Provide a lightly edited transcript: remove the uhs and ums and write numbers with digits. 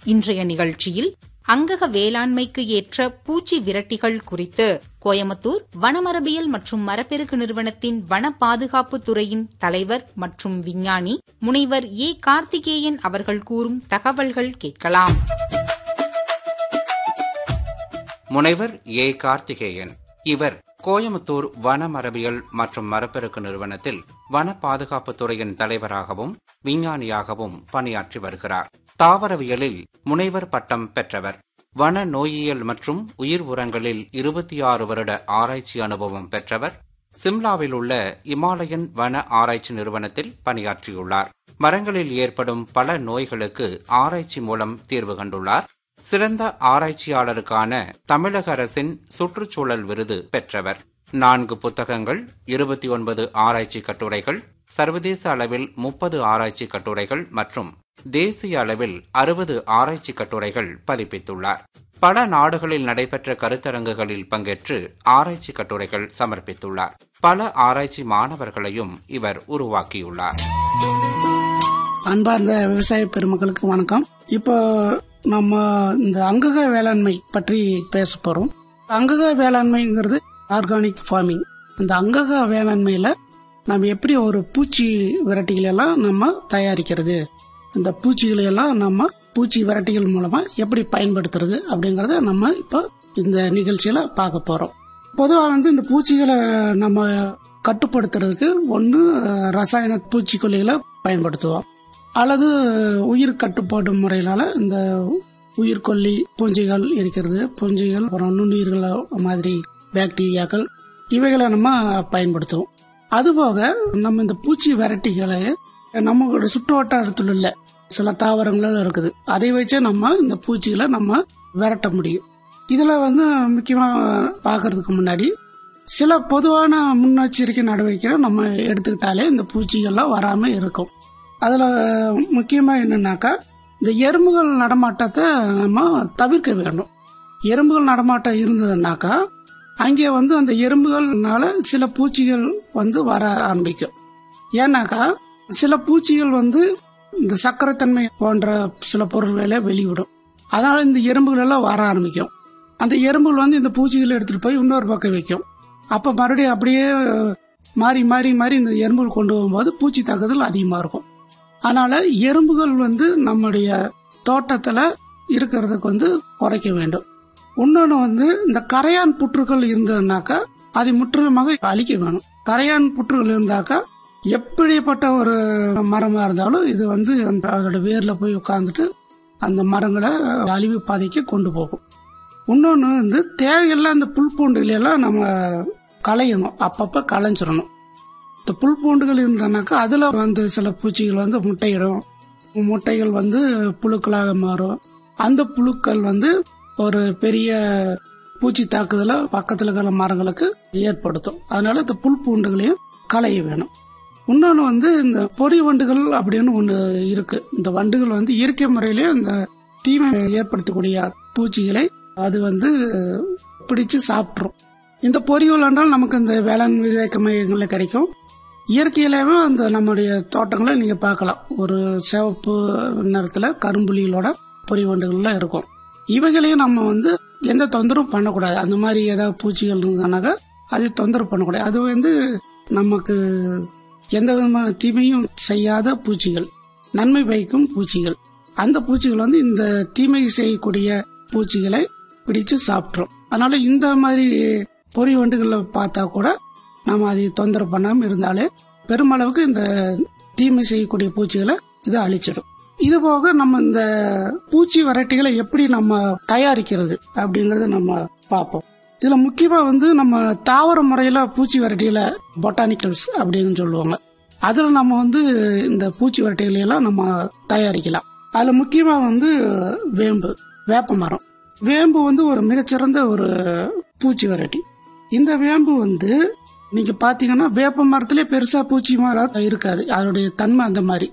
இன்றைய நிகழ்ச்சியில் அங்கக வேளாண்மைக்கு ஏற்ற பூச்சி விரட்டிகள் குறித்து கோயமுத்தூர் வனமரபியல் மற்றும் மரப்பெருகு நிறுவனத்தின் வன பாதுகாப்பு துறையின் தலைவர் மற்றும் விஞ்ஞானி முனைவர் ஏ. கார்த்திகேயன் அவர்கள் கூறும் தகவல்கள் கேட்கலாம். முனைவர் ஏ. கார்த்திகேயன் இவர் கோயமுத்தூர் வனமரபியல் மற்றும் மரப்பெருகு நிறுவனத்தில் வன பாதுகாப்பு துறையின் தலைவராகவும் விஞ்ஞானியாகவும் பணியாற்றி வருகிறார். தாவரவியலில் முனைவர் பட்டம் பெற்றவர். வன நோயியல் மற்றும் உயிர் உரங்களில் 26 வருட ஆராய்ச்சி அனுபவம் பெற்றவர். சிம்லாவில் உள்ள இமாலயன் வன ஆராய்ச்சி நிறுவனத்தில் பணியாற்றியுள்ளார். மரங்களில் ஏற்படும் பல நோய்களுக்கு ஆராய்ச்சி மூலம் தீர்வு கண்டுள்ளார். சிறந்த ஆராய்ச்சியாளருக்கான தமிழக அரசின் சுற்றுச்சூழல் விருது பெற்றவர். 4 புத்தகங்கள், 29 ஆராய்ச்சி கட்டுரைகள், சர்வதேச அளவில் 30 ஆராய்ச்சி கட்டுரைகள் மற்றும் தேசிய அளவில் 60 ஆராய்ச்சி கட்டுரைகள் பதிப்பித்துள்ளார். பல நாடுகளில் நடைபெற்ற கருத்தரங்குகளில் பங்கேற்று ஆராய்ச்சி கட்டுரைகள் சமர்ப்பித்துள்ளார். பல ஆராய்ச்சி மாணவர்களையும் இவர் உருவாக்கியுள்ளார். அன்பார்ந்த விவசாய பெருமக்களுக்கு வணக்கம். இப்போ நம்ம இந்த அங்கக வேளாண்மை பற்றி பேச போறோம். அங்கக வேளாண்மைங்கிறது ஆர்கானிக் ஃபார்மிங். இந்த அங்கக வேளாண்மையில நம்ம எப்படி ஒரு பூச்சி விரட்டிகள் எல்லாம் நம்ம தயாரிக்கிறது, இந்த பூச்சிகளை எல்லாம் நம்ம பூச்சி விரட்டிகள் மூலமா எப்படி பயன்படுத்துறது அப்படிங்கறத நம்ம இப்போ இந்த நிகழ்ச்சியில பார்க்க போறோம். பொதுவாக இந்த பூச்சிகளை நம்ம கட்டுப்படுத்துறதுக்கு ஒன்று ரசாயன பூச்சிக்கொல்லிகளை பயன்படுத்துவோம், அல்லது உயிர் கட்டுப்பாடு முறையினால இந்த உயிர்கொல்லி பூஞ்சைகள் இருக்கிறது, பூஞ்சைகள் அப்புறம் நுண்ணுயிர்கள் மாதிரி பாக்டீரியாக்கள் இவைகளை நம்ம பயன்படுத்துவோம். அதுபோக நம்ம இந்த பூச்சி விரட்டிகளை நம்மளோட சுற்று வட்டாரத்தில் உள்ள சில தாவரங்கள் இருக்குது, அதை வச்சே நம்ம இந்த பூச்சிகளை நம்ம விரட்ட முடியும். இதுல முக்கியமா பாக்குறதுக்கு முன்னாடி சில பொதுவான முன்னெச்சரிக்கை நடவடிக்கைகளை நம்ம எடுத்துக்கிட்டாலே இந்த பூச்சிகள்லாம் வராம இருக்கும். அதுல முக்கியமா என்னன்னாக்கா இந்த எறும்புகள் நடமாட்டத்தை நம்ம தவிர்க்க வேண்டும். எறும்புகள் நடமாட்டம் இருந்ததுன்னாக்கா அங்கே அந்த எறும்புகள்னால சில பூச்சிகள் வர ஆரம்பிக்கும். ஏன்னாக்கா சில பூச்சிகள் இந்த சர்க்கரைத்தன்மை போன்ற சில பொருள்களை வெளியிடும். அதனால இந்த எறும்புகள் எல்லாம் வர ஆரம்பிக்கும். அந்த எறும்புகள் இந்த பூச்சிகளை எடுத்துட்டு போய் இன்னொரு பக்கம் வைக்கும். அப்ப மறுபடியும் அப்படியே மாறி மாறி மாறி இந்த எறும்புகள் கொண்டு போகும்போது பூச்சி தாக்குதல் அதிகமா இருக்கும். அதனால எறும்புகள் நம்முடைய தோட்டத்துல இருக்கிறதுக்கு குறைக்க வேண்டும். இன்னொன்னு இந்த கரையான் புற்றுகள் இருந்ததுனாக்கா அதை முற்றிலுமாக அழிக்க வேணும். கரையான் புற்றுகள் இருந்தாக்கா எப்படிப்பட்ட ஒரு மரமா இருந்தாலும் இது அதோட வேர்ல போய் உட்கார்ந்துட்டு அந்த மரங்களை அழிவு பாதைக்கு கொண்டு போகும். இன்னொன்னு தேவையில்லை இந்த புல் பூண்டுகளை எல்லாம் நம்ம களையணும், அப்பப்ப களைஞ்சிடணும். இந்த புல் பூண்டுகள் இருந்தனாக்கா அதுல சில பூச்சிகள் முட்டையிடும். முட்டைகள் புழுக்களாக மாறும். அந்த புழுக்கள் ஒரு பெரிய பூச்சி தாக்குதல பக்கத்துல இருக்கிற மரங்களுக்கு ஏற்படுத்தும். அதனால இந்த புல் பூண்டுகளையும் களைய வேணும். இன்னொன்னு இந்த பொறி வண்டுகள் அப்படின்னு ஒண்ணு இருக்கு. இந்த வண்டுகள் இயற்கை முறையிலேயே இந்த தீமை ஏற்படுத்தக்கூடிய பூச்சிகளை அது பிடிச்சு சாப்பிட்டுரும். இந்த பொறிகள் என்றால் நமக்கு இந்த வேளாண் விரிவாக்க மையங்கள்ல கிடைக்கும். இயற்கையிலேயே நம்முடைய தோட்டங்களை நீங்க பார்க்கலாம். ஒரு சிவப்பு நிறத்துல கரும்புலிகளோட பொறி வண்டுகள்லாம் இருக்கும். இவைகளையும் நம்ம எந்த தொந்தரவும் பண்ணக்கூடாது. அந்த மாதிரி ஏதாவது பூச்சிகள் இருந்தானாக்கா அதை தொந்தரவு பண்ணக்கூடாது. அது நமக்கு எந்த விதமான தீமையும் செய்யாத பூச்சிகள், நன்மை பயக்கும் பூச்சிகள். அந்த பூச்சிகள் இந்த தீமை செய்யக்கூடிய பூச்சிகளை பிடிச்சு சாப்பிட்டுரும். அதனால இந்த மாதிரி பொறி வண்டுகளை பார்த்தா கூட நம்ம அதை தொந்தரவு பண்ணாம இருந்தாலே பெருமளவுக்கு இந்த தீமை செய்யக்கூடிய பூச்சிகளை இதை அழிச்சிடும். இது போக நம்ம இந்த பூச்சி வெரைட்டிகளை எப்படி நம்ம தயாரிக்கிறது அப்படிங்கறத நம்ம பார்ப்போம். இதுல முக்கியமா நம்ம தாவர முறையில பூச்சி வெரைட்டிகளை பொட்டானிக்கல்ஸ் அப்படின்னு சொல்லுவாங்க. அதுல நம்ம இந்த பூச்சி வெரைட்டிகளை எல்லாம் நம்ம தயாரிக்கலாம். அதுல முக்கியமா வேம்பு, வேப்ப மரம். வேம்பு ஒரு மிகச்சிறந்த ஒரு பூச்சி வெரைட்டி. இந்த வேம்பு நீங்க பாத்தீங்கன்னா வேப்ப மரத்திலே பெருசா பூச்சி மரம் இருக்காது. அதனுடைய தன்மை அந்த மாதிரி.